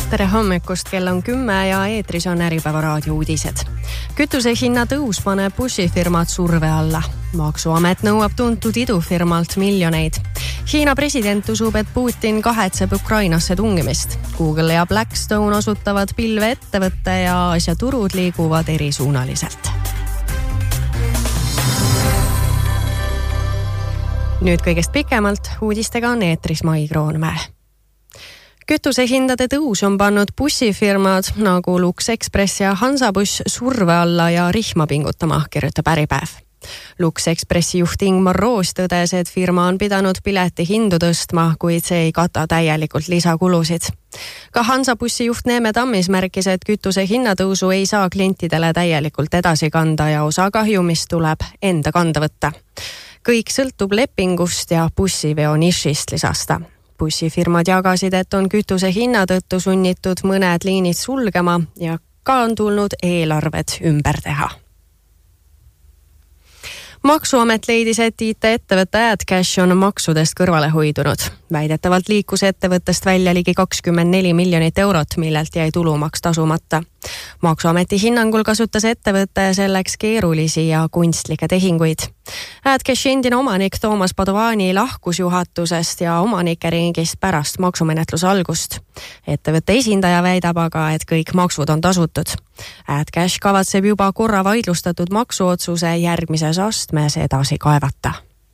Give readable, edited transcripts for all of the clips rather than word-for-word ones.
Tere hommikust, kell on 10 ja eetris on Äripäeva raadio uudised. Kütuse hinna tõus paneb bussifirmad surve alla. Maksuamet nõuab tuntud idufirmalt miljoneid. Hiina president usub, et Putin kahetseb Ukrainasse tungimist. Google ja Blackstone osutavad pilveettevõtte ja Aasia turud liiguvad erisuunaliselt. Nüüd kõigest pikemalt, uudistega on eetris Mai Kroonmäe. Kütusehindade tõus on pannud bussifirmad nagu Lux Express ja Hansabuss surve alla ja rihma pingutama, kirjutab Äripäev. Lux Expressi juht Ingmar Roos tõdes, et firma on pidanud pileti hindu tõstma, kuid see ei kata täielikult lisakulusid. Ka Hansabussi juht Neeme Tammis märkis, et kütuse hinnatõusu ei saa klientidele täielikult edasi kanda ja osa kahjumist tuleb enda kanda võtta. Kõik sõltub lepingust ja bussiveo nišist, lisas ta. Bussifirmad jagasid, et on kütuse hinna tõttu sunnitud mõned liinid sulgema ja ka on tulnud eelarved ümber teha. Maksuamet leidis, et IT-ettevõtte AdCash on maksudest kõrvale hoidunud. Väidetavalt liikus ettevõttest välja ligi 24 miljonit eurot, millelt jäi tulumaks tasumata. Maksuameti hinnangul kasutas ettevõtte selleks keerulisi ja kunstlikke tehinguid. AdCashi endine omanik Toomas Padovani lahkus juhatusest ja omanike ringist pärast maksumenetluse algust. Ettevõtte esindaja väidab aga, et kõik maksud on tasutud. AdCash kavatseb juba korra vaidlustatud maksuotsuse järgmises astmes edasi kaevata.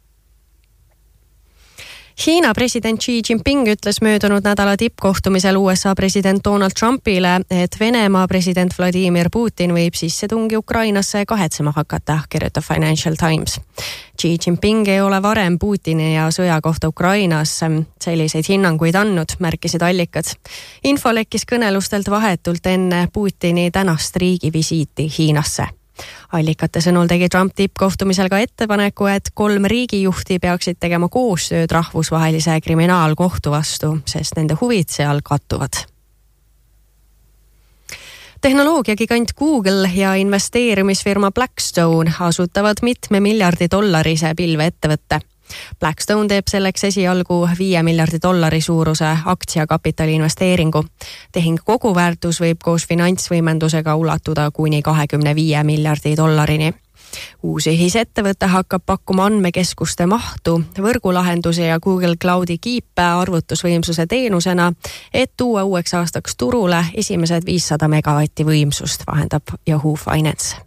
Hiina president Xi Jinping ütles möödunud nädala tippkohtumisel USA president Donald Trumpile, et Venemaa president Vladimir Putin võib sissetungi Ukrainasse kahetsema hakata, kirjutab Financial Times. Xi Jinping ei ole varem Putini ja sõja kohta Ukrainas selliseid hinnanguid andnud, märkisid allikad. Info lekkis kõnelustelt vahetult enne Putini tänast riigivisiiti Hiinasse. Allikate sõnul tegi Trump tippkohtumisel ka ettepaneku, et 3 riigijuhti peaksid tegema koostööd rahvusvahelise kriminaalkohtu vastu, sest nende huvid seal kattuvad. Tehnoloogiagigant Google ja investeerimisfirma Blackstone asutavad $1 miljardi pilveettevõtte. Blackstone teeb selleks esialgu $5 miljardi suuruse aktsiakapitali investeeringu. Tehing koguväärtus võib koos finantsvõimendusega ulatuda kuni $25 miljardi. Uus ühisettevõte hakkab pakkuma andmekeskuste mahtu, võrgulahenduse ja Google Cloudi kiipe arvutusvõimsuse teenusena, et tuua uueks aastaks turule esimesed 500 megavatti võimsust, vahendab Yahoo Finance.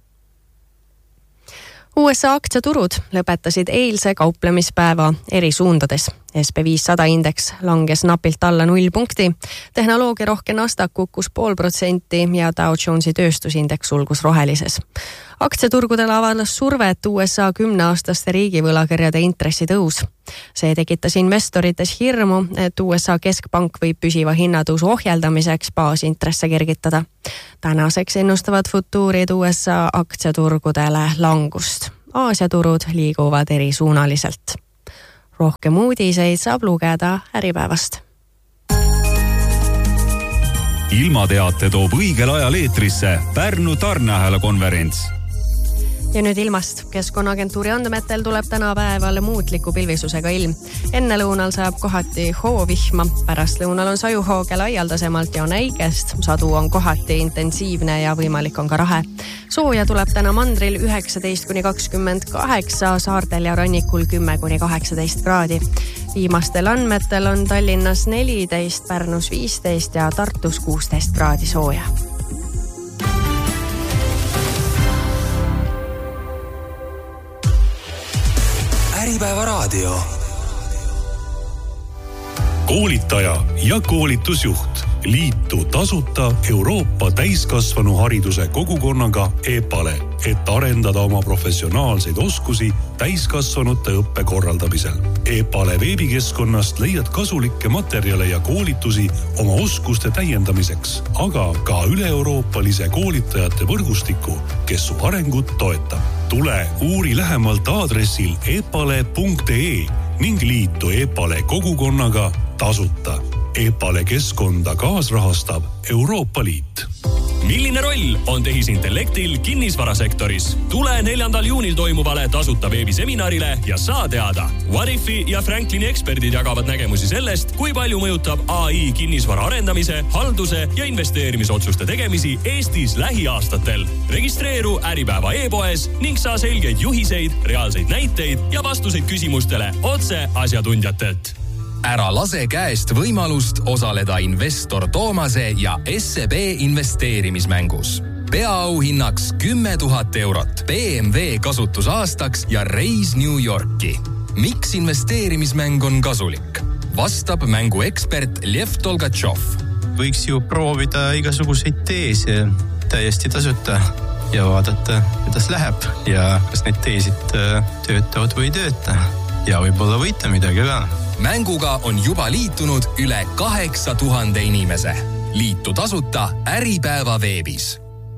USA aktsiaturud lõpetasid eilse kauplemispäeva eri suundades. SP500 indeks langes napilt alla 0 punkti, tehnoloogiarohke Nasdaq kukkus 0,5% ja Dow Jonesi tööstusindeks sulgus rohelises. Aktsiaturgudel avaldas survet USA 10-aastaste riigivõlakirjade intressi tõus. See tekitas investorites hirmu, et USA keskpank võib püsiva hinnatõusu ohjeldamiseks baasintresse kergitada. Tänaseks ennustavad futuurid USA aktsiaturgudele langust. Aasia turud liiguvad erisuunaliselt. Rohkem uudiseid saab lugeda Äripäevast. Ilmateate toob õigel ajal eetrisse Pärnu tarneahela konverents. Ja nüüd ilmast. Keskkonnaagentuuri andmetel tuleb tänapäeval muutliku pilvisusega ilm. Enne lõunal saab kohati hoovihma, pärast lõunal on sajuhooge laialdasemalt ja on äikest. Sadu on kohati intensiivne ja võimalik on ka rahe. Sooja tuleb täna mandril 19–28, saartel ja rannikul 10–18 kraadi. Viimastel andmetel on Tallinnas 14, Pärnus 15 ja Tartus 16 kraadi sooja. Äripäeva raadio. Koolitaja ja koolitusjuht. Liitu tasuta Euroopa täiskasvanu hariduse kogukonnaga EPALE, et arendada oma professionaalseid oskusi täiskasvanute õppe korraldamisel. EPALE veebikeskkonnast leiad kasulikke materjale ja koolitusi oma oskuste täiendamiseks, aga ka üle-euroopalise koolitajate võrgustiku, kes su arengut toetab. Tule uuri lähemalt aadressil epale.ee ning liitu EPALE kogukonnaga tasuta. EPALE keskkonda kaasrahastab Euroopa Liit. Milline roll on tehisintellektil kinnisvarasektoris? Tule 4. juunil toimuvale tasuta veebiseminarile ja saa teada. Warifi ja Franklini eksperdid jagavad nägemusi sellest, kui palju mõjutab AI kinnisvara arendamise, halduse ja investeerimisotsuste tegemisi Eestis lähiaastatel. Registreeru Äripäeva e-poes ning saa selgeid juhiseid, reaalseid näiteid ja vastuseid küsimustele otse asjatundjatelt. Ära lase käest võimalust osaleda investor Toomase ja SEB investeerimismängus. Peaauhinnaks 10 000 eurot, BMW kasutusaastaks ja reis New Yorki. Miks investeerimismäng on kasulik? Vastab mängu ekspert Lev Tolgatšov. Võiks ju proovida igasuguseid teese täiesti tasuta ja vaadata, kuidas läheb ja kas need teesid töötavad või ei tööta. Ja võib-olla võita midagi ka. Mänguga on juba liitunud üle 8000 inimese. Liitu tasuta Äripäeva veebis.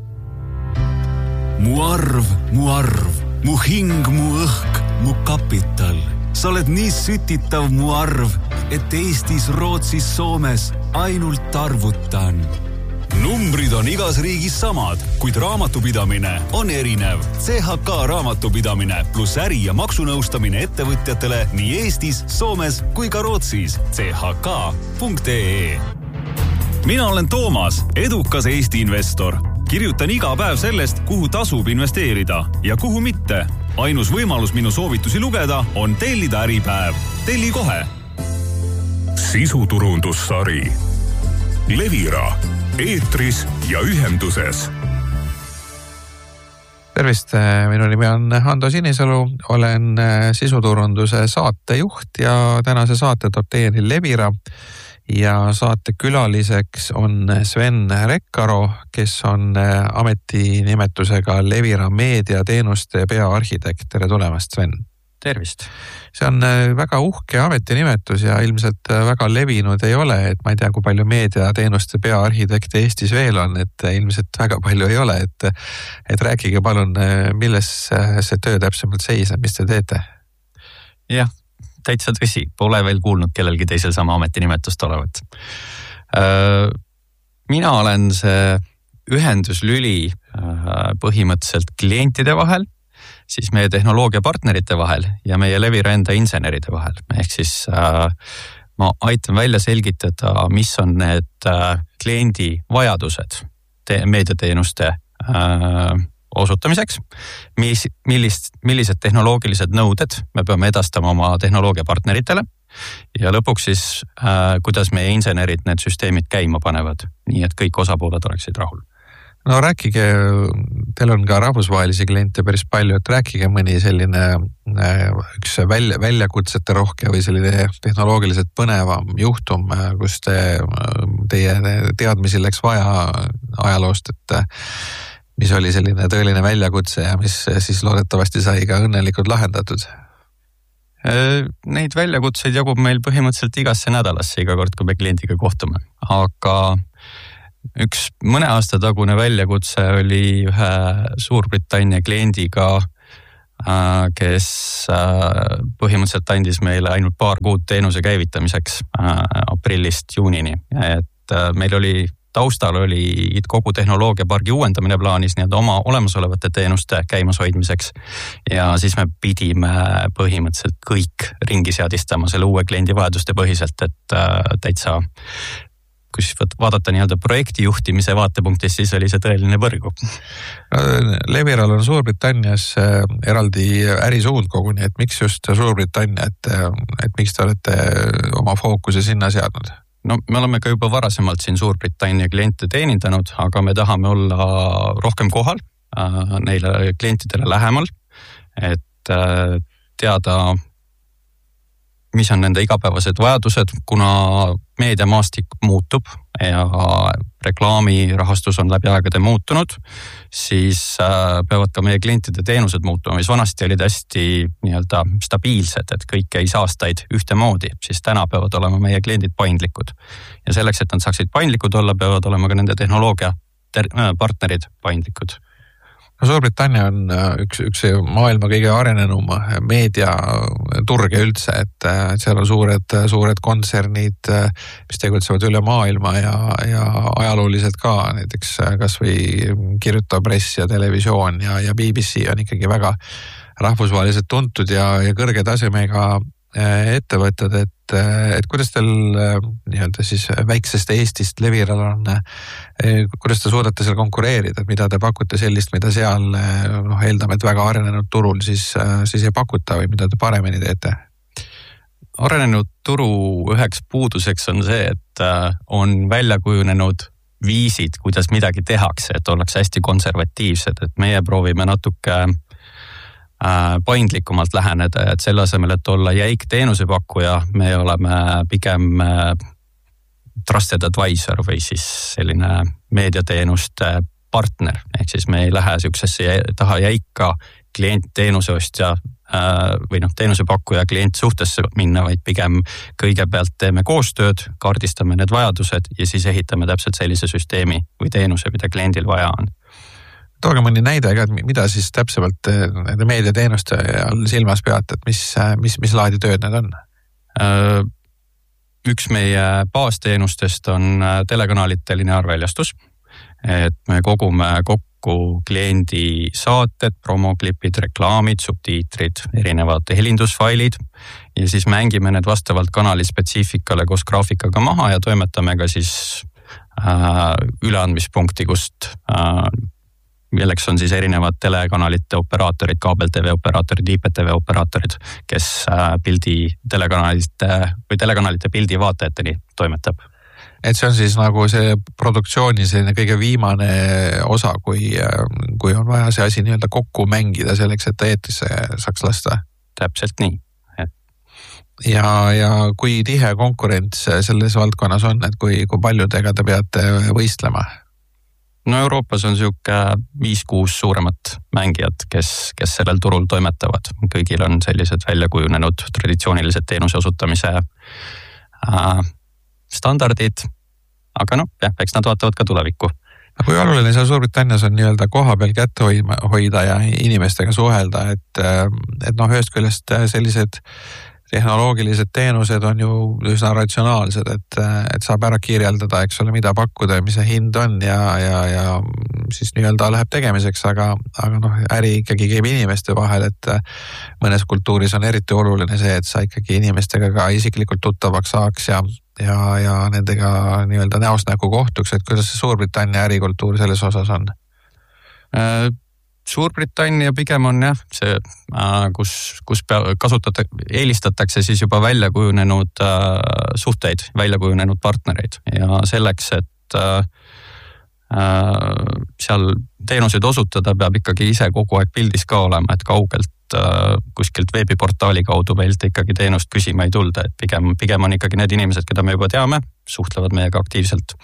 Mu arv, mu hing, mu õhk, mu kapital. Sa oled nii sütitav mu arv, et Eestis, Rootsis, Soomes ainult arvutan. Numbrid on igas riigis samad, kuid raamatupidamine on erinev. CHK raamatupidamine plus äri- ja maksunõustamine ettevõtjatele nii Eestis, Soomes kui ka Rootsis. chk.ee. Mina olen Toomas, edukas Eesti investor. Kirjutan iga päev sellest, kuhu tasub investeerida ja kuhu mitte. Ainus võimalus minu soovitusi lugeda on tellida Äripäev. Telli kohe. Sisuturundussari. Levira. Eetris ja ühenduses. Tervist, minu nimi on Hando Sinisalu, olen sisuturunduse saatejuht ja tänase saate toob teieni Levira ja saate külaliseks on Sven Rekkaro, kes on ametinimetusega Levira meediateenuste peaarhitekt. Tere tulemast, Sven! Tervist! See on väga uhke ametinimetus ja ilmselt väga levinud ei ole, et ma ei tea, kui palju meediateenuste peaarhitekte Eestis veel on, et ilmselt väga palju ei ole, et rääkige palun, milles see töö täpsemalt seisneb, mis te teete? Jah, täitsa tõsi, pole veel kuulnud kellelgi teisel sama ametinimetust olevat. Mina olen see ühenduslüli põhimõtteliselt klientide vahel, siis meie tehnoloogiapartnerite vahel ja meie Levira enda inseneride vahel. Ehk siis ma aitan välja selgitada, mis on need kliendi vajadused meediateenuste osutamiseks, millised tehnoloogilised nõuded me peame edastama oma tehnoloogiapartneritele ja lõpuks siis, kuidas meie insenerid need süsteemid käima panevad, nii et kõik osapooled oleksid rahul. No rääkige, teil on ka rahvusvahelisi kliente päris palju, et rääkige mõni selline üks väljakutsete rohke või selline tehnoloogiliselt põnevam juhtum, kus teie teadmisi läks vaja ajaloost, et mis oli selline tõeline väljakutse ja mis siis loodetavasti sai ka õnnelikult lahendatud? Neid väljakutseid jagub meil põhimõtteliselt igasse nädalasse, iga kord, kui me kliendiga kohtume, aga üks mõne aasta tagune väljakutse oli ühe Suurbritannia kliendiga, kes põhimõtteliselt andis meile ainult paar kuud teenuse käivitamiseks aprillist juunini. Et meil oli taustal oli kogu tehnoloogiapargi uuendamine plaanis nii-öelda oma olemasolevate teenuste käimashoidmiseks ja siis me pidime põhimõtteliselt kõik ringi seadistama selle uue kliendi vajaduste põhiselt, et täitsa kui vaadata nii-öelda projekti juhtimise vaatepunktist, siis oli see tõeline põrgu. Leviral on Suurbritannias eraldi ärisuund koguni, et miks just Suurbritannia, et miks te olete oma fookuse sinna seadnud? No me oleme ka juba varasemalt siin Suurbritannia kliente teenindanud, aga me tahame olla rohkem kohal, neile klientidele lähemal, et teada, mis on nende igapäevased vajadused, kuna meediamaastik muutub ja reklaamirahastus on läbi aegade muutunud, siis peavad ka meie klientide teenused muutuma, mis vanasti olid hästi nii-öelda stabiilsed, et kõik käis aastaid ühtemoodi, siis täna peavad olema meie kliendid paindlikud. Ja selleks, et nad saaksid paindlikud olla, peavad olema ka nende tehnoloogia partnerid paindlikud. No Suurbritannia on üks maailma kõige arenenum meediaturge üldse, et seal on suured kontsernid, mis tegutsevad üle maailma ja ajalooliselt ka näiteks kas või kirjutav press ja televisioon ja BBC on ikkagi väga rahvusvaheliselt tuntud ja kõrge tasemega ettevõtted, et kuidas teil nii-öelda siis väiksest Eestist Leviral on, kuidas te suudate seal konkureerida, et mida te pakute sellist, mida seal eeldame, et väga arenenud turul siis ei pakuta või mida te paremini teete? Arenenud turu üheks puuduseks on see, et on välja kujunenud viisid, kuidas midagi tehakse, et ollakse hästi konservatiivsed, et meie proovime natuke paindlikumalt läheneda, et selle asemel, et olla jäik teenusepakkuja, me oleme pigem trusted advisor või siis selline meediateenuste partner, ehk siis me ei lähe siuksesse taha jäika klient teenuseostja või teenusepakkuja klient suhtesse minna, vaid pigem kõigepealt teeme koostööd, kaardistame need vajadused ja siis ehitame täpselt sellise süsteemi või teenuse, mida kliendil vaja on. Tooge mõni näide, mida siis täpsemalt nende meediateenuste all silmas peate, et mis laadi tööd need on? Üks meie baasteenustest on telekanalite lineaarväljastus, et me kogume kokku kliendi saated, promoklipid, reklaamid, subtiitrid, erinevad helindusfailid ja siis mängime need vastavalt kanali spetsiifikale koos graafikaga maha ja toimetame ka siis üleandmispunkti, kust milleks on siis erinevad telekanalite operaatorid, kaabel-TV operaatorid, IPTV operaatorid, kes telekanalite pildi vaatajateni toimetab. Et see on siis nagu see produktsiooni selline kõige viimane osa, kui on vaja see asi nii-öelda kokku mängida selleks, et ta eetrisse saaks lasta? Täpselt nii. Ja kui tihe konkurents selles valdkonnas on, et kui paljudega te peate võistlema? No Euroopas on siuke 5-6 suuremat mängijad, kes sellel turul toimetavad. Kõigil on sellised välja kujunenud traditsioonilised teenuse osutamise standardid, aga eks nad vaatavad ka tulevikku. Kui oluline seal Suurbritannias on nii-öelda koha peal kätte hoida ja inimestega suhelda, et ühest küljest sellised tehnoloogilised teenused on ju üsna ratsionaalsed, et saab ära kirjeldada, eks ole, mida pakkuda ja mis see hind on ja siis nii-öelda läheb tegemiseks, aga äri ikkagi käib inimeste vahel, et mõnes kultuuris on eriti oluline see, et sa ikkagi inimestega ka isiklikult tuttavaks saaks ja nendega nii-öelda näost näkku kohtuks, et kuidas see Suurbritannia ärikultuur selles osas on? Suurbritannia pigem on see, kus eelistatakse siis juba välja kujunenud suhteid, välja kujunenud partnereid ja selleks, et seal teenuseid osutada, peab ikkagi ise kogu aeg pildis ka olema, et kaugelt kuskilt veebiportaali kaudu meilt ikkagi teenust küsima ei tulda, et pigem on ikkagi need inimesed, keda me juba teame, suhtlevad meiega aktiivselt.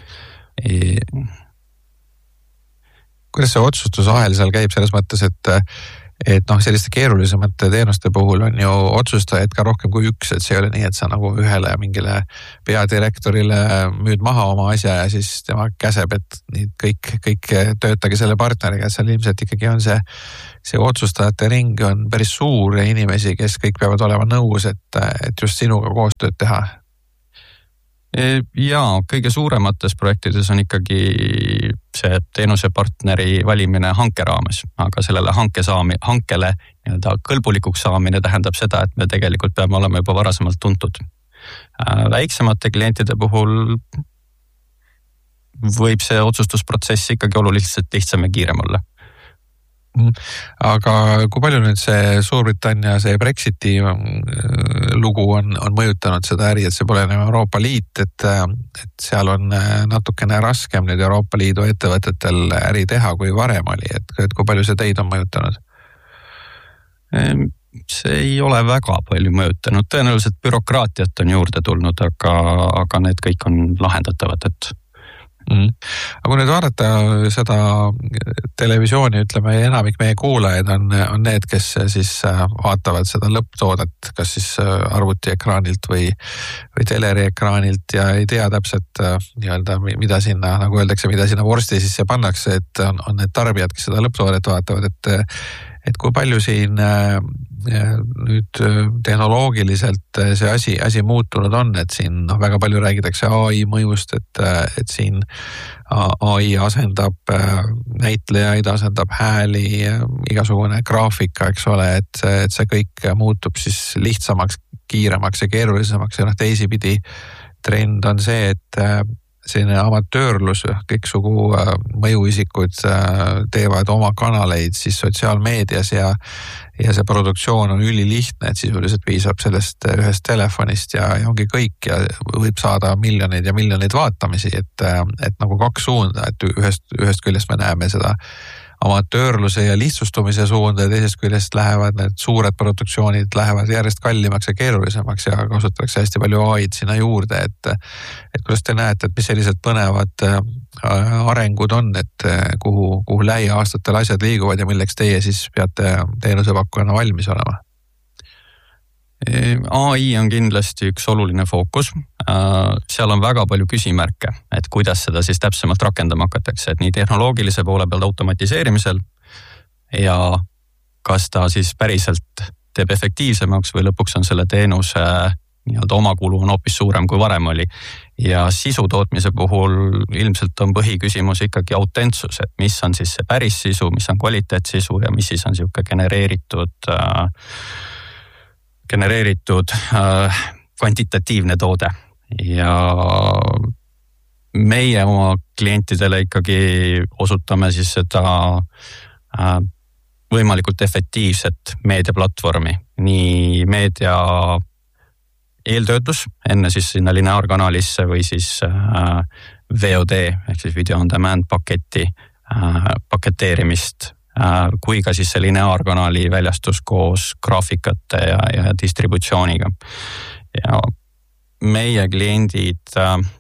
Kuidas see otsustusahel seal käib selles mõttes, et selliste keerulisemate teenuste puhul on ju otsustajaid ka rohkem kui üks, et see ei ole nii, et sa nagu ühele mingile peadirektorile müüd maha oma asja ja siis tema käseb, et kõik töötage selle partneriga, et seal ilmselt ikkagi on see otsustajate ring on päris suur ja inimesi, kes kõik peavad olema nõus, et just sinuga koostööd teha. Jaa, kõige suuremates projektides on ikkagi see teenusepartneri valimine hanke raames, aga sellele hankele nii-öelda kõlbulikuks saamine tähendab seda, et me tegelikult peame olema juba varasemalt tuntud. Väiksemate klientide puhul võib see otsustusprotsess ikkagi oluliselt lihtsam ja kiirem olla. Aga kui palju nüüd see Suurbritannia, see Brexiti lugu on mõjutanud seda äri, et see pole enam Euroopa Liit, et seal on natukene raskem nüüd Euroopa Liidu ettevõtetel äri teha, kui varem oli, et kui palju see teid on mõjutanud? See ei ole väga palju mõjutanud, tõenäoliselt bürokraatiat on juurde tulnud, aga need kõik on lahendatavad, Aga kui nüüd vaadata seda televisiooni, ütleme, enamik meie kuulajaid on need, kes siis vaatavad seda lõpptoodet, kas siis arvutiekraanilt või teleri ekraanilt ja ei tea täpselt nii-öelda, mida sinna, nagu öeldakse, mida sinna vorsti sisse pannakse, et on need tarbijad, kes seda lõpptoodet vaatavad, et kui palju siin nüüd tehnoloogiliselt see asi muutunud on, et siin väga palju räägitakse AI mõjust, et siin AI asendab näitlejaid, asendab hääli, igasugune graafika, eks ole, et see kõik muutub siis lihtsamaks, kiiremaks ja keerulisemaks ja teisipidi trend on see, et selline amatöörlus, kõiksugu mõjuisikud teevad oma kanaleid siis sotsiaalmeedias ja see produktsioon on ülilihtne, et sisuliselt piisab sellest ühest telefonist ja ongi kõik ja võib saada miljoneid ja miljoneid vaatamisi, et nagu kaks suunda, et ühest küljest me näeme seda amatöörluse ja lihtsustumise suunda ja teisest küljest lähevad need suured produktsioonid lähevad järjest kallimaks ja keerulisemaks ja kasutatakse hästi palju AI-d sinna juurde, et kuidas te näete, et mis sellised põnevad arengud on, et kuhu lähiaastatel asjad liiguvad ja milleks teie siis peate teenusepakkujana valmis olema? AI on kindlasti üks oluline fookus. Seal on väga palju küsimärke, et kuidas seda siis täpsemalt rakendama hakatakse, et nii tehnoloogilise poole pealt automatiseerimisel ja kas ta siis päriselt teeb efektiivsemaks või lõpuks on selle teenuse nii-öelda omakulu on hoopis suurem kui varem oli. Ja sisu tootmise puhul ilmselt on põhiküsimus ikkagi autentsus, et mis on siis see päris sisu, mis on kvaliteetsisu ja mis siis on siuke genereeritud kvantitatiivne toode ja meie oma klientidele ikkagi osutame siis seda võimalikult efektiivset meediaplatvormi, nii meedia eeltöötlus enne siis sinna lineaarkanalisse või siis VOD ehk siis video on demand paketeerimist kui ka siis see lineaarkanali väljastus koos graafikate ja distributsiooniga. Ja meie kliendid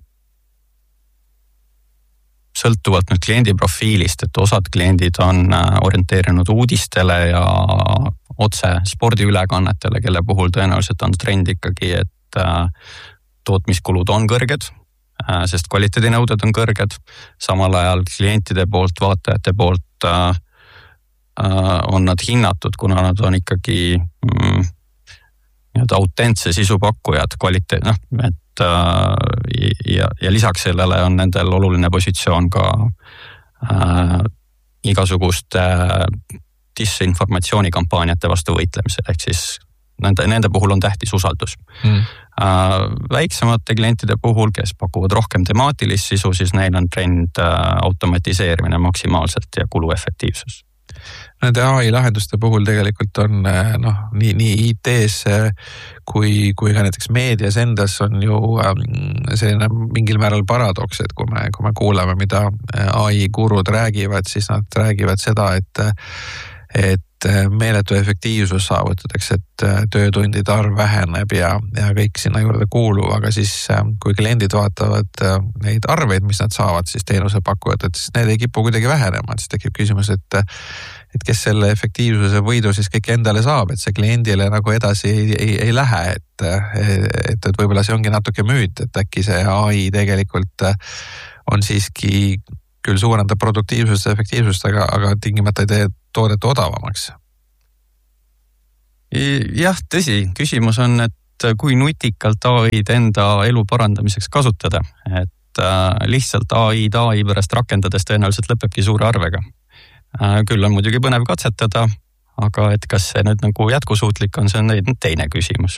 sõltuvalt nüüd kliendi profiilist, et osad kliendid on orienteerinud uudistele ja otse spordiülekannetele, kelle puhul tõenäoliselt on trend ikkagi, et tootmiskulud on kõrged, sest kvaliteedinõuded on kõrged. Samal ajal klientide poolt, vaatajate poolt on nad hinnatud, kuna nad on ikkagi autentse sisupakkujad, kvaliteet, et ja lisaks sellele on nendel oluline positsioon ka igasuguste disinformatsioonikampaaniate vastu võitlemisel, ehk siis nende puhul on tähtis usaldus. Väiksemate klientide puhul, kes pakuvad rohkem temaatilist sisu, siis neil on trend automatiseerimine maksimaalselt ja kuluefektiivsus. Nende AI lahenduste puhul tegelikult on nii IT-s kui ka näiteks meedias endas on ju selline mingil määral paradoks, et kui me kuuleme, mida AI gurud räägivad, siis nad räägivad seda, et meeletu efektiivsus saavutatakse, et töötundide arv väheneb ja kõik sinna juurde kuuluv, aga siis kui kliendid vaatavad neid arveid, mis nad saavad siis teenusepakkujad, et siis need ei kipu kuidagi vähenema, et siis tekib küsimus, et kes selle efektiivsuse võidu siis kõik endale saab, et see kliendile nagu edasi ei lähe, et võib-olla see ongi natuke müüt, et äkki see AI tegelikult on siiski küll suurendab produktiivsust ja efektiivsust, aga tingimata ei tee toodet odavamaks. Jah, tõsi. Küsimus on, et kui nutikalt AI-d enda elu parandamiseks kasutada, et lihtsalt AI pärast rakendades tõenäoliselt lõpebki suure arvega. Küll on muidugi põnev katsetada, aga et kas see nüüd nagu jätkusuutlik on, see on teine küsimus.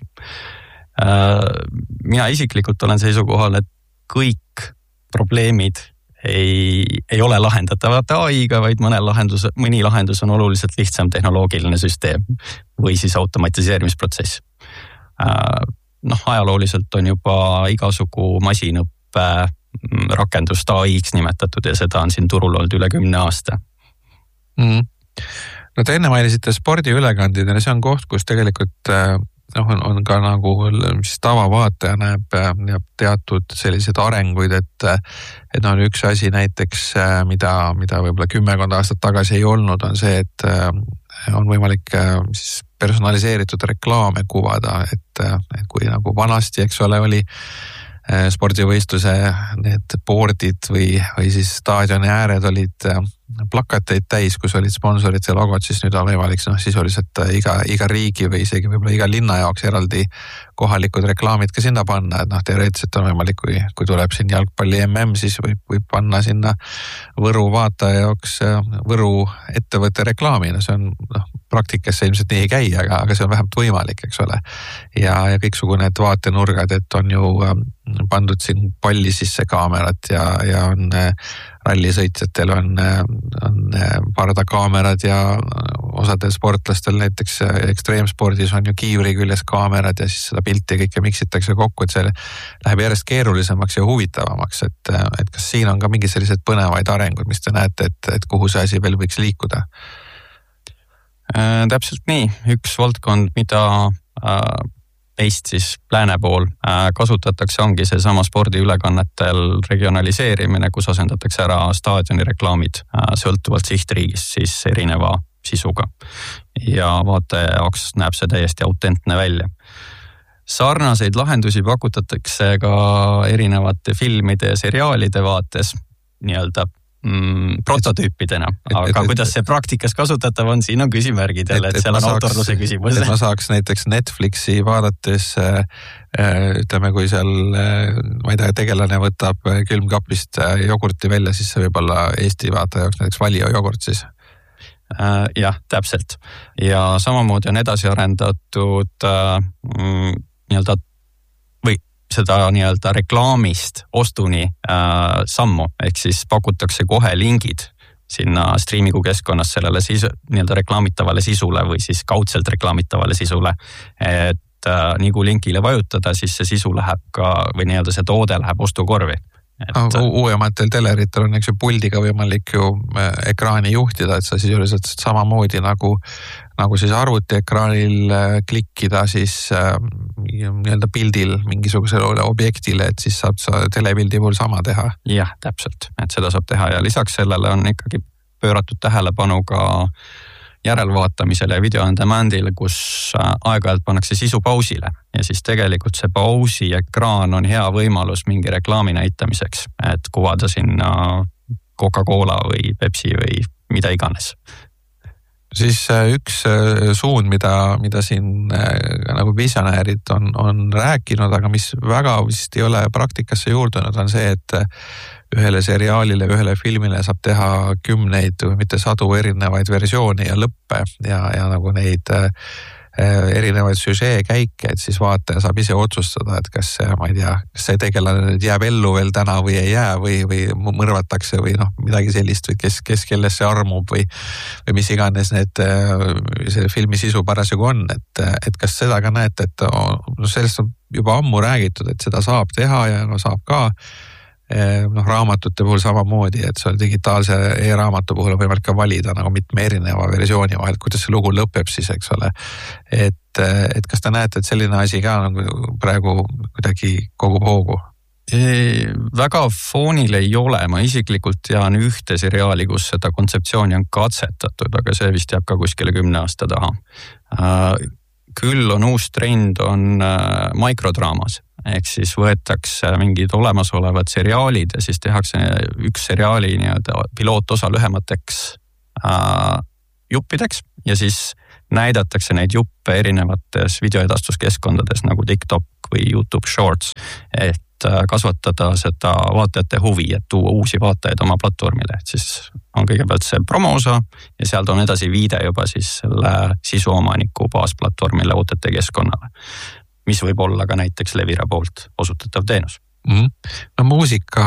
Mina isiklikult olen seisukohal, et kõik probleemid ei ole lahendatavad AI-ga, vaid mõni lahendus on oluliselt lihtsam tehnoloogiline süsteem või siis automatiseerimisprotsess. Ajalooliselt on juba igasugu masinõppe rakendust AI-ks nimetatud ja seda on siin turul olnud üle 10 aasta. No te enne mainisite spordiülekandid ja see on koht, kus tegelikult on ka nagu, mis tavavaataja näeb teatud selliseid arenguid, et üks asi näiteks, mida võib-olla 10 aastat tagasi ei olnud, on see, et on võimalik siis personaliseeritud reklaame kuvada, et kui nagu vanasti, eks ole, oli spordivõistluse need boardid või siis staadioni ääred olid plakateid täis, kus olid sponsorid ja logod, siis nüüd on võimalik sisuliselt iga riigi või isegi võib-olla iga linna jaoks eraldi kohalikud reklaamid ka sinna panna, et teoreetiliselt on võimalik, kui tuleb siin jalgpalli MM, siis võib panna sinna Võru vaataja jaoks Võru ettevõtte reklaami, see on praktikas see ilmselt nii ei käi, aga see on vähemalt võimalik, eks ole. Ja kõiksugu need vaatenurgad, et on ju pandud siin palli sisse kaamerad ja on rallisõitjatel on pardakaamerad ja osadel sportlastel näiteks ekstreemspordis on ju kiivri küljes kaamerad ja siis seda pilti kõike miksitakse kokku, et see läheb järjest keerulisemaks ja huvitavamaks, et kas siin on ka mingi sellised põnevaid arengud, mis te näete, et kuhu see asi veel võiks liikuda? Täpselt nii, üks valdkond, mida meist siis lääne pool kasutatakse, ongi see sama spordiülekannetel regionaliseerimine, kus asendatakse ära staadioni reklaamid sõltuvalt sihtriigist siis erineva sisuga. Ja vaataja jaoks näeb see täiesti autentne välja. Sarnaseid lahendusi pakutatakse ka erinevate filmide ja seriaalide vaates nii-öelda prototüüpidena, aga kuidas see praktikas kasutatav on, siin on küsimärgid jälle, et seal on autorluse küsimus. Et ma saaks näiteks Netflixi vaadates, ütleme, kui seal, ma ei tea, tegelane võtab külmkapist jogurti välja, siis see võib olla Eesti vaataja jaoks näiteks Valio jogurt siis. Jah, täpselt. Ja samamoodi on edasi arendatud nii-öelda seda nii-öelda reklaamist ostuni sammu, ehk siis pakutakse kohe lingid sinna striimingu keskkonnas sellele nii-öelda reklaamitavale sisule või siis kaudselt reklaamitavale sisule, et nii kui linkile vajutada, siis see sisu läheb ka või nii-öelda see toode läheb ostukorvi. Uuematel teleritel on puldiga võimalik ju ekraani juhtida, et sa sisuliselt samamoodi nagu siis arvutiekraanil klikkida siis nii-öelda pildil mingisugusele objektile, et siis saab sa telepildi puhul sama teha. Jah, täpselt, et seda saab teha ja lisaks sellele on ikkagi pööratud tähelepanu ka järelvaatamisele ja video on demandile, kus aeg-ajalt pannakse sisu pausile ja siis tegelikult see pausi ekraan on hea võimalus mingi reklaami näitamiseks, et kuvada sinna Coca-Cola või Pepsi või mida iganes. Siis üks suund, mida siin nagu visionäärid on rääkinud, aga mis väga vist ei ole praktikasse juurdunud, on see, et ühele seriaalile, ühele filmile saab teha 10 või mitte 100 erinevaid versioone ja lõppe ja nagu neid erinevaid süžee käike, et siis vaataja saab ise otsustada, et kas see, ma ei tea, kas see tegelane jääb ellu veel täna või ei jää või mõrvatakse või midagi sellist või kes kellesse armub või mis iganes see filmi sisu parasjagu on, et kas seda ka näete, et sellest on juba ammu räägitud, et seda saab teha ja saab ka raamatute puhul samamoodi, et seal digitaalse e-raamatu puhul on võimalik ka valida nagu mitme erineva versiooni vahel, kuidas see lugu lõpeb siis, eks ole. Et kas te näete, et selline asi ka nagu praegu kuidagi kogub hoogu? Väga foonil ei ole, ma isiklikult tean ühte seriaali, kus seda kontseptsiooni on katsetatud, aga see vist jääb ka kuskile 10 aasta taha. Küll on uus trend on mikrodraamas, ehk siis võetakse mingid olemasolevad seriaalid ja siis tehakse üks seriaali nii-öelda pilootosa lühemateks juppideks ja siis näidatakse neid juppe erinevates videoedastuskeskkondades nagu TikTok või YouTube Shorts, et kasvatada seda vaatajate huvi, et tuua uusi vaatajaid oma platvormile, et siis on kõigepealt see promoosa ja sealt on edasi viide juba siis selle sisuomaniku baasplatvormile OTT keskkonnale, mis võib olla ka näiteks Levira poolt osutatav teenus. No muusika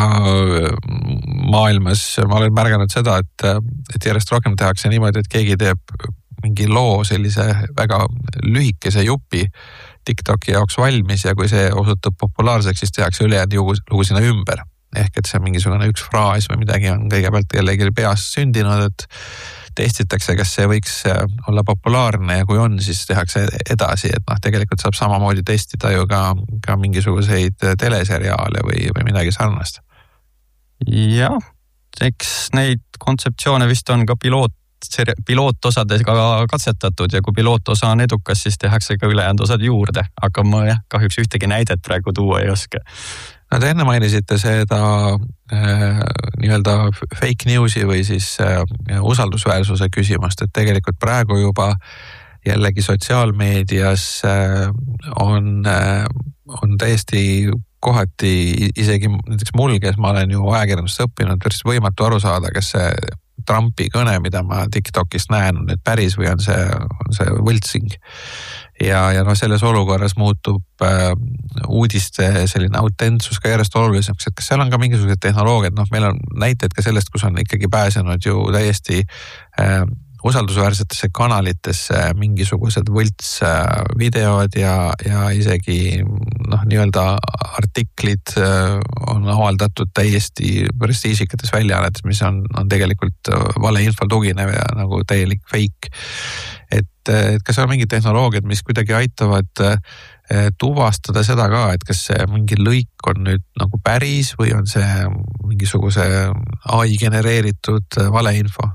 maailmas ma olen märganud seda, et järjest rohkem tehakse niimoodi, et keegi teeb mingi loo sellise väga lühikese jupi TikToki jaoks valmis ja kui see osutub populaarseks, siis tehakse ülejäänud lugu sinna ümber. Ehk et see mingisugune üks fraas või midagi on kõigepealt jällegi peas sündinud, et testitakse, kas see võiks olla populaarne ja kui on, siis tehakse edasi, et tegelikult saab samamoodi testida ju ka mingisuguseid teleseriaale või midagi sarnast. Jah, eks neid kontseptsioone vist on ka pilootosadega katsetatud ja kui pilootosa on edukas, siis tehakse ka ülejäänud osad juurde, aga ma kahjuks ühtegi näidet praegu tuua ei oska. No te enne mainisite seda nii-öelda fake news'i või siis usaldusväärsuse küsimust, et tegelikult praegu juba jällegi sotsiaalmeedias on täiesti kohati isegi näiteks mul, kes ma olen ju ajakirjandust õppinud, päris võimatu aru saada, kas see Trumpi kõne, mida ma TikTokist näen, on nüüd päris või on see võltsing. Ja selles olukorras muutub uudiste selline autentsus ka järjest olulisemaks, et kas seal on ka mingisugused tehnoloogiad, meil on näiteid ka sellest, kus on ikkagi pääsenud ju täiesti usaldusväärsetesse kanalitesse mingisugused võltsvideod ja isegi nii-öelda artiklid on avaldatud täiesti prestiižikates väljaannetes, mis on tegelikult valeinfol tuginev ja nagu täielik fake. Et kas on mingid tehnoloogiad, mis kuidagi aitavad tuvastada seda ka, et kas see mingi lõik on nüüd nagu päris või on see mingisuguse AI genereeritud valeinfo?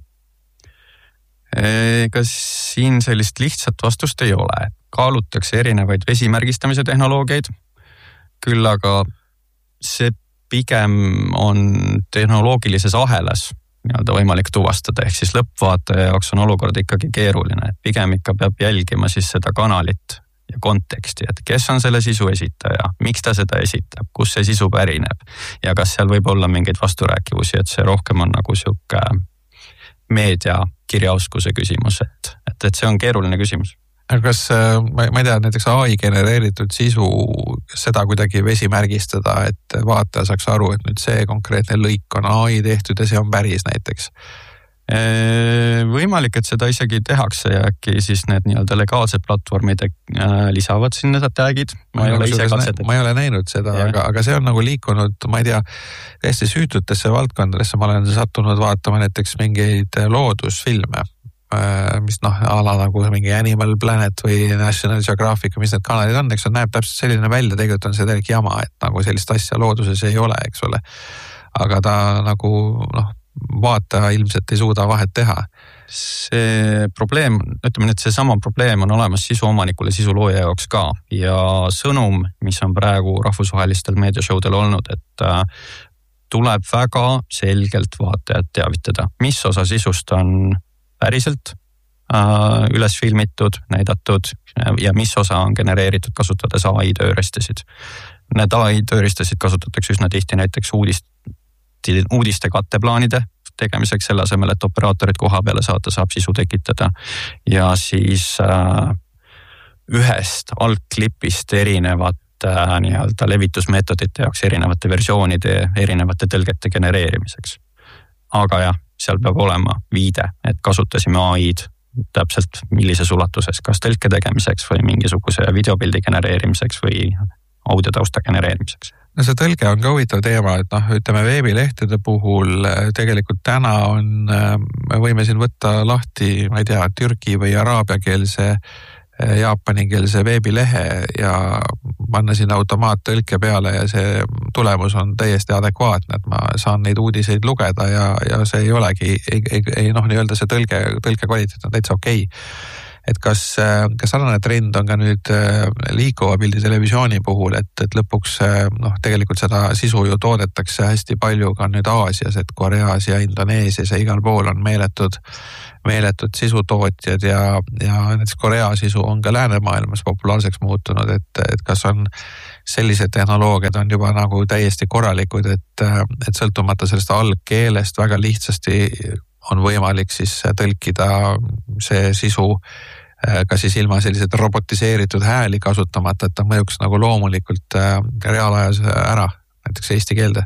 Ega siin sellist lihtsat vastust ei ole. Kaalutakse erinevaid vesimärgistamise tehnoloogiaid, küll aga see pigem on tehnoloogilises ahelas nii-öelda võimalik tuvastada, ehk siis lõppvaataja jaoks on olukord ikkagi keeruline, et pigem ikka peab jälgima siis seda kanalit ja konteksti, et kes on selle sisu esitaja, miks ta seda esitab, kus see sisu pärineb ja kas seal võib olla mingeid vasturääkivusi, et see rohkem on nagu sihuke meedia kirjaoskuse küsimus, et see on keeruline küsimus. Aga kas, ma ei tea, näiteks AI genereeritud sisu, seda kuidagi vesimärgistada, et vaataja saaks aru, et nüüd see konkreetne lõik on AI tehtud ja see on päris näiteks? Võimalik, et seda isegi tehakse ja äkki siis need nii-öelda legaalsed platvormid lisavad sinna tagid. Ma ei ole näinud seda, aga see on nagu liikunud, ma ei tea, täiesti süütutesse valdkondadesse. Ma olen sattunud vaatama näiteks mingeid loodusfilme, mis ala nagu mingi Animal Planet või National Geographic, mis need kanalid on, eks on, näeb täpselt selline välja, tegelikult on see täielik jama, et nagu sellist asja looduses ei ole, eks ole. Aga ta nagu, vaataja ilmselt ei suuda vahet teha. See probleem, ütleme nüüd, see sama probleem on olemas sisuomanikule, sisulooja jaoks ka ja sõnum, mis on praegu rahvusvahelistel meediashowdel olnud, et tuleb väga selgelt vaatajat teavitada, mis osa sisust on päriselt üles filmitud, näidatud ja mis osa on genereeritud kasutades AI tööriistasid. Need AI tööriistasid kasutatakse üsna tihti näiteks uudiste katteplaanide tegemiseks, selle asemel, et operaatorid koha peale saata, saab sisu tekitada ja siis ühest algklipist erinevate nii-öelda levitusmeetodite jaoks erinevate versioonide, erinevate tõlgete genereerimiseks. Aga jah, seal peab olema viide, et kasutasime AI-d täpselt millises ulatuses, kas tõlke tegemiseks või mingisuguse videopildi genereerimiseks või audiotausta genereerimiseks. No see tõlge on ka huvitav teema, et ütleme veebilehtede puhul tegelikult täna me võime siin võtta lahti, ma ei tea, türgi või araabiakeelse, jaapanikeelse veebilehe ja panna sinna automaattõlke peale ja see tulemus on täiesti adekvaatne, et ma saan neid uudiseid lugeda ja see ei olegi, nii-öelda see tõlge kvaliteet on täitsa okei. Et kas sarnane trend on ka nüüd liikuva pildi televisiooni puhul, et lõpuks tegelikult seda sisu ju toodetakse hästi palju ka nüüd Aasias, et Koreas ja Indoneesias ja igal pool on meeletud sisutootjad ja näiteks Korea sisu on ka läänemaailmas populaarseks muutunud, et kas on sellised tehnoloogiad on juba nagu täiesti korralikud, et sõltumata sellest algkeelest väga lihtsasti on võimalik siis tõlkida see sisu ka siis ilma sellised robotiseeritud hääli kasutamata, et ta mõjuks nagu loomulikult reaalajas ära, näiteks eesti keelde.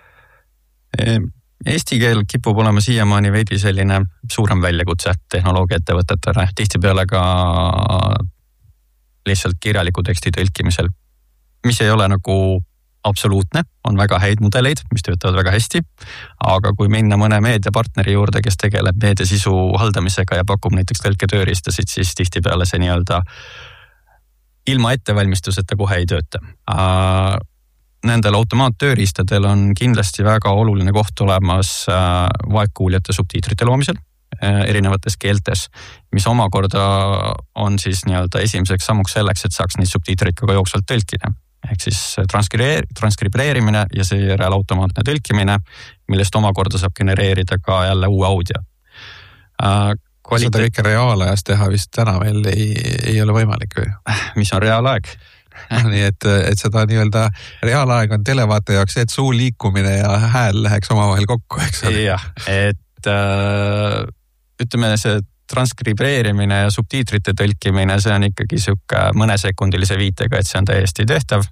Eesti keel kipub olema siiamaani veidi selline suurem väljakutse tehnoloogiaettevõtetele, tihtipeale ka lihtsalt kirjaliku teksti tõlkimisel, mis ei ole nagu absoluutne, on väga häid mudeleid, mis töötavad väga hästi, aga kui minna mõne meediapartneri juurde, kes tegeleb meediasisu haldamisega ja pakub näiteks tõlketööriistasid, siis tihtipeale see nii-öelda ilma ettevalmistuseta kohe ei tööta. Nendel automaattööriistadel on kindlasti väga oluline koht olemas vaegkuuljate subtiitrite loomisel erinevates keeltes, mis omakorda on siis nii-öelda esimeseks sammuks selleks, et saaks neid subtiitreid ka jooksvalt tõlkida. Ehk siis transkribeerimine ja seejärel automaatne tõlkimine, millest omakorda saab genereerida ka jälle uue audio. Seda kõike reaalajas teha vist täna veel ei ole võimalik või? Mis on reaalaeg? Nii et seda nii-öelda reaalaeg on televaate jaoks, et suu liikumine ja hääl läheks omavahel kokku, eks ole? Jah, et ütleme see transkribeerimine ja subtiitrite tõlkimine, see on ikkagi siuke mõnesekundilise viitega, et see on täiesti tehtav.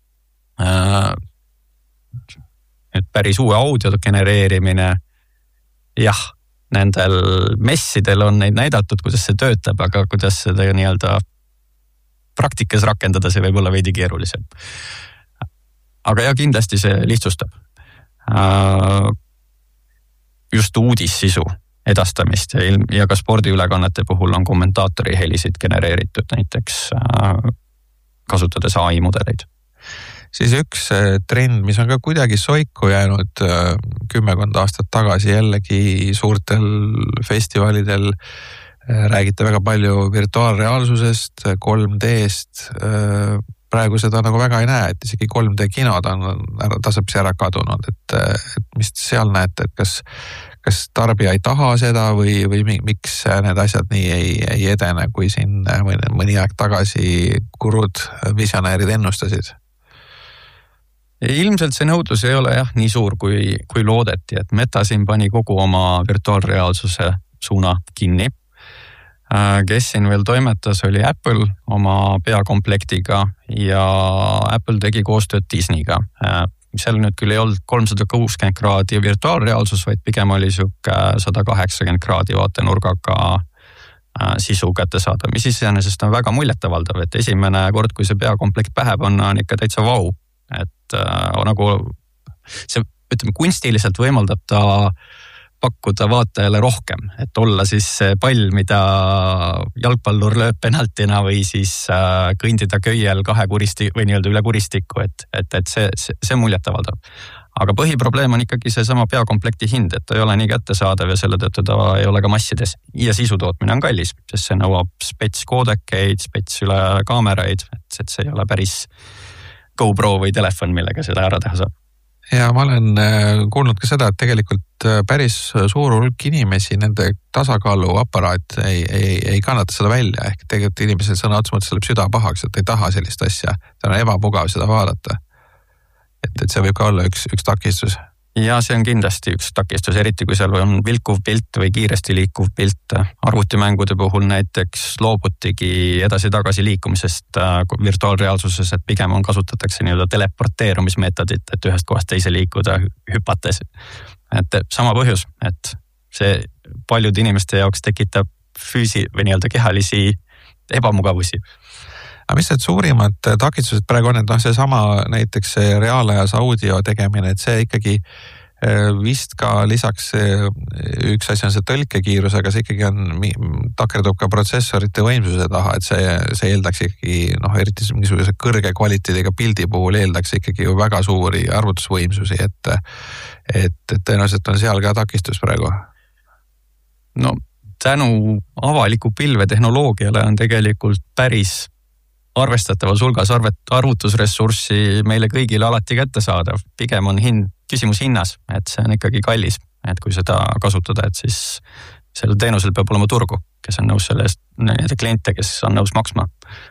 Et päris uue audio genereerimine, jah, nendel messidel on neid näidatud, kuidas see töötab, aga kuidas seda nii-öelda praktikas rakendada, see võib olla veidi keerulisem. Aga ja kindlasti see lihtsustab just uudissisisu edastamist ja ka spordiülekannete puhul on kommentaatori helisid genereeritud näiteks kasutades AI mudeleid. Siis üks trend, mis on ka kuidagi soiku jäänud 10 aastat tagasi jällegi suurtel festivalidel, räägite väga palju virtuaalreaalsusest, 3D-st, praegu seda nagu väga ei näe, et isegi 3D kinod on tasapisi ära kadunud, et mis seal näete, et kas tarbija ei taha seda või miks need asjad nii ei edene, kui siin mõni aeg tagasi gurud visionäärid ennustasid? Ilmselt see nõudlus ei ole jah nii suur, kui loodeti, et Meta siin pani kogu oma virtuaalreaalsuse suuna kinni. Kes siin veel toimetas, oli Apple oma peakomplektiga ja Apple tegi koostööd Disneyga. Seal nüüd küll ei olnud 360 kraadi virtuaalreaalsus, vaid pigem oli siuke 180 kraadi vaatenurgaga sisu kätte saada, mis iseenesest on väga muljetavaldav, et esimene kord, kui see peakomplekt pähe panna, on ikka täitsa vau. Et nagu see, ütleme, kunstiliselt võimaldab ta pakkuda vaatajale rohkem, et olla siis pall, mida jalgpallur lööb penaltina või siis kõndida köiel või nii-öelda üle kuristiku, et see muljetavaldab. Aga põhiprobleem on ikkagi see sama peakomplekti hind, et ta ei ole nii kättesaadav ja selle tõttu ta ei ole ka massides. Ja sisu tootmine on kallis, sest see nõuab spets koodekeid, spets üle kaameraid, et see ei ole päris GoPro või telefon, millega seda ära teha saab. Ja ma olen kuulnud ka seda, et tegelikult päris suur hulk inimesi, nende tasakaaluaparaat ei kannata seda välja. Ehk tegelikult inimesel sõna otsa mõttes läheb süda pahaks, et ei taha sellist asja. Ta on ebamugav seda vaadata. Et see võib ka olla üks takistus. Ja see on kindlasti üks takistus, eriti kui seal on vilkuv pilt või kiiresti liikuv pilt. Arvutimängude puhul näiteks loobutigi edasi-tagasi liikumisest virtuaalreaalsuses, et pigem kasutatakse nii-öelda teleporteerumismeetodit, et ühest kohast teise liikuda hüpates. Et sama põhjus, et see paljud inimeste jaoks tekitab või nii-öelda kehalisi ebamugavusi. Aga mis need suurimad takistused praegu on, et see sama näiteks reaalajas audio tegemine, et see ikkagi vist ka lisaks üks asi on see tõlkekiirus, aga see ikkagi takerdub ka protsessorite võimsuse taha, et see eeldaks ikkagi, eriti mingisuguse kõrge kvaliteediga pildi puhul eeldaks ikkagi ju väga suuri arvutusvõimsusi, et tõenäoliselt on seal ka takistus praegu. No tänu avaliku pilve tehnoloogiale on tegelikult päris arvestatavas hulgas arvutusressurssi meile kõigile alati kättesaadav. Pigem on küsimus hinnas, et see on ikkagi kallis, et kui seda kasutada, et siis sellel teenusel peab olema turgu, kes on nõus selle eest, need kliente, kes on nõus maksma.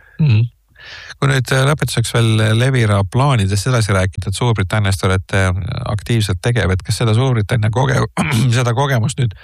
Kui nüüd lõpetuseks veel Levira plaanidest edasi rääkida, et Suurbritanniast olete aktiivselt tegev, et kas seda Suurbritannia seda kogemust nüüd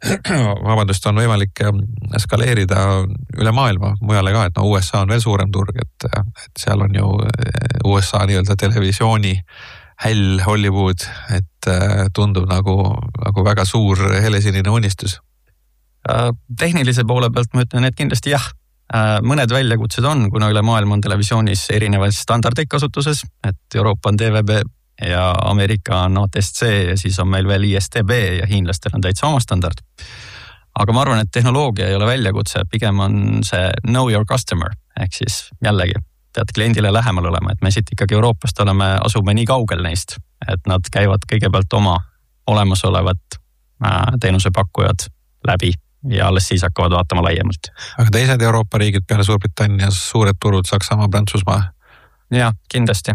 on võimalik skaleerida üle maailma mujale ka, et USA on veel suurem turg, et seal on ju USA nii-öelda televisiooni häll Hollywood, et tundub nagu väga suur helesinine unistus. Tehnilise poole pealt ma ütlen, et kindlasti jah. mõned väljakutsed on, kuna üle maailma on televisioonis erinevaid standardeid kasutuses, et Euroopa on TVB ja Ameerika on ATSC ja siis on meil veel ISTB ja hiinlastel on täitsa oma standard. Aga ma arvan, et tehnoloogia ei ole väljakutse, pigem on see know your customer, ehk siis jällegi pead kliendile lähemal olema, et me siit ikkagi Euroopast asume nii kaugel neist, et nad käivad kõigepealt oma olemasolevat teenusepakkujad läbi ja alles siis hakkavad vaatama laiemalt. Aga teised Euroopa riigid peale Suurbritannias suured turud, Saksamaa, Prantsusmaa? Jah, kindlasti.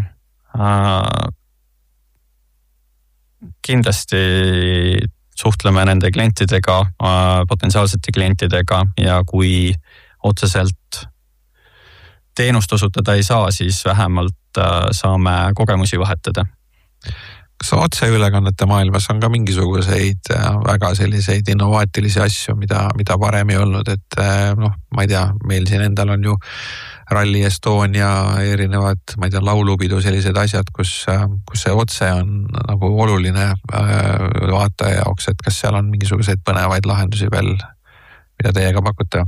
Kindlasti suhtleme nende klientidega, potentsiaalsete klientidega ja kui otseselt teenust osutada ei saa, siis vähemalt saame kogemusi vahetada. Kas otseülekannete maailmas on ka mingisuguseid väga selliseid innovaatilisi asju, mida varem ei olnud, et ma ei tea, meil siin endal on ju Rally Estonia erinevad, ma ei tea, laulupidu, sellised asjad, kus see otse on nagu oluline vaataja jaoks, et kas seal on mingisuguseid põnevaid lahendusi veel, mida teiega pakute?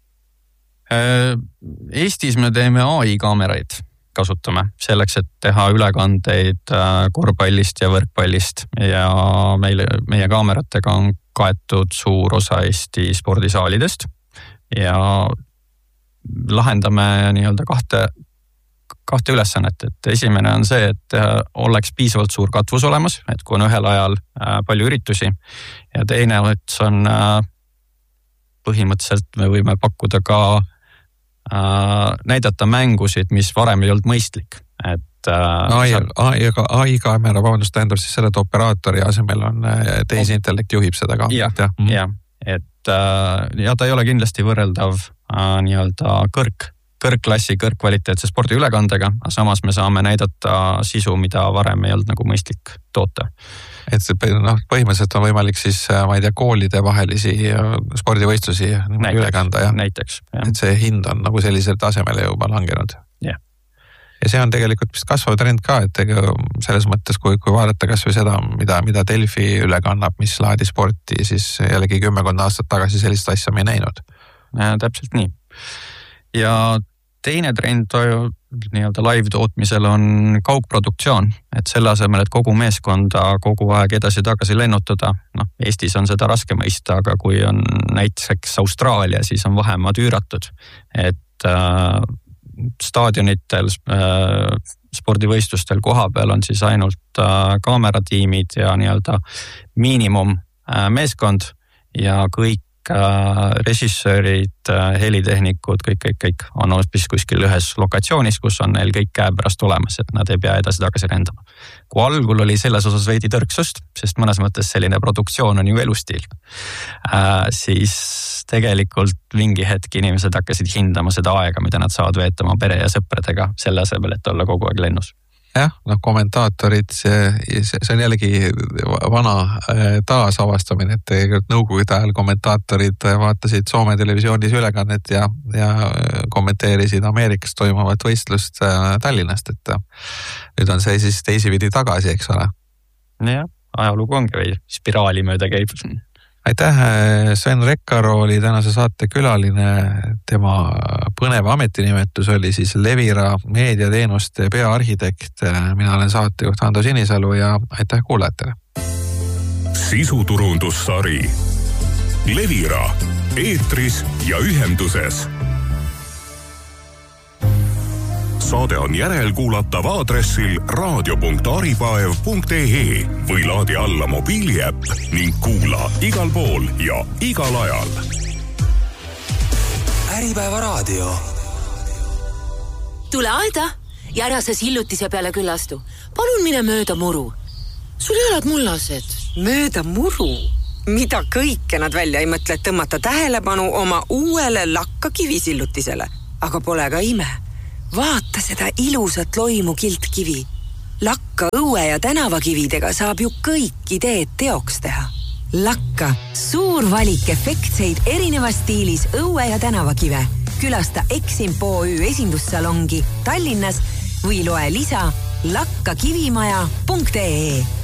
Eestis me teeme AI-kaameraid. Kasutame selleks, et teha ülekandeid korvpallist ja võrkpallist ja meie kaameratega on kaetud suur osa Eesti spordisaalidest ja lahendame nii-öelda kahte ülesannet, et esimene on see, et oleks piisavalt suur katvus olemas, et kui on ühel ajal palju üritusi ja teine on põhimõtteliselt me võime pakkuda ka näidata mängusid, mis varem ei olnud mõistlik. AI-kaamera, vabandust, tähendab siis selle, et operaatori asemel on tehisintellekt juhib seda kaamerat. Ja, ta ei ole kindlasti võrreldav nii-öelda kõrgklassi, kõrgkvaliteetse spordiülekandega, aga samas me saame näidata sisu, mida varem ei olnud nagu mõistlik toota. Et põhimõtteliselt on võimalik siis, ma ei tea, koolide vahelisi spordivõistlusi üle kanda. Näiteks. Et see hind on nagu sellisel tasemele juba langenud. Yeah. Ja see on tegelikult vist kasvav trend ka, et selles mõttes, kui vaadata kas või seda, mida Delfi üle kannab, mis laadi sporti, siis jällegi 10 aastat tagasi sellist asja me ei näinud. Täpselt nii. Ja teine trend nii-öelda live tootmisel on kaugproduktsioon, et selle asemel, et kogu meeskonda kogu aeg edasi-tagasi lennutada. Eestis on seda raske mõista, aga kui on näiteks Austraalia, siis on vahemaad üüratud. Et staadionitel, spordivõistlustel koha peal on siis ainult kaameratiimid ja nii-öelda miinimum meeskond ja kõik režissöörid, helitehnikud, kõik on hoopis kuskil ühes lokatsioonis, kus on neil kõik käepärast olemas, et nad ei pea edasi-tagasi rändama. Kui algul oli selles osas veidi tõrksust, sest mõnes mõttes selline produktsioon on ju elustiil, siis tegelikult mingi hetk inimesed hakkasid hindama seda aega, mida nad saavad veetama pere ja sõpradega selle asemel, et olla kogu aeg lennus. Jah, kommentaatorid, see on jällegi vana taasavastamine, et nõukogude ajal kommentaatorid vaatasid Soome televisioonis ülekannet ja kommenteerisid Ameerikas toimuvat võistlust Tallinnast, et nüüd on see siis teisipidi tagasi, eks ole. Jah, ajalugu ongi või spiraali mööda käib. Aitäh, Sven Rekkaro oli tänase saate külaline, tema põnev ametinimetus oli siis Levira meediateenuste peaarhitekt. Mina olen saatejuht Ando Sinisalu ja aitäh kuulajatele. Sisuturundussari Levira eetris ja ühenduses. Saade on järelkuulatav aadressil radio.aripaev.ee või laadi alla mobiiliäpp ning kuula igal pool ja igal ajal. Äripäeva raadio. Tule aeda ja ära sa sillutise peale küllastu. Palun mine mööda muru. Sul jalad mullased. Mööda muru? Mida kõike nad välja ei mõtle tõmmata tähelepanu oma uuele lakka kivisillutisele. Aga pole ka ime. Vaata seda ilusat loimu kiltkivi. Lakka õue ja tänavakividega saab ju kõik ideed teoks teha. Lakka, suur valik efektseid erinevas stiilis õue ja tänavakive. Külasta Eximpo.ü esindussalongi Tallinnas või loe lisa lakkakivimaja.ee.